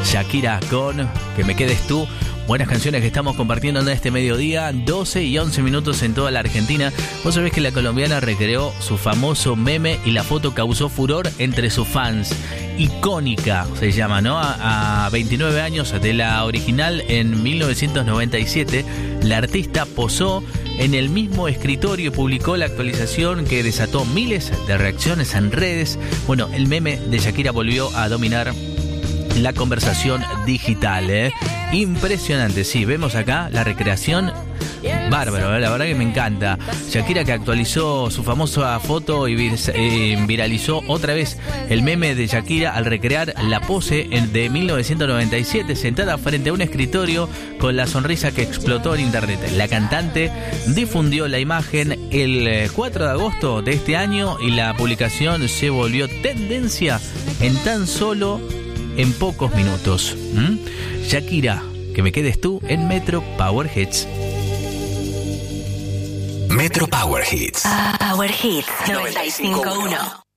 Shakira con Que me quedes tú. Buenas canciones que estamos compartiendo en este mediodía, 12 y 11 minutos en toda la Argentina. Vos sabés que la colombiana recreó su famoso meme y la foto causó furor entre sus fans. Icónica se llama, ¿no? A 29 años de la original, en 1997, la artista posó en el mismo escritorio y publicó la actualización que desató miles de reacciones en redes. Bueno, el meme de Shakira volvió a dominar la conversación digital, ¿eh? Impresionante, sí, vemos acá la recreación, bárbaro, ¿eh? La verdad que me encanta. Shakira, que actualizó su famosa foto y viralizó otra vez el meme de Shakira al recrear la pose de 1997, sentada frente a un escritorio con la sonrisa que explotó en internet. La cantante difundió la imagen el 4 de agosto de este año y la publicación se volvió tendencia en pocos minutos. Shakira, Que me quedes tú, en Metro Power Hits. Metro Power Hits. Power Hits 95.1.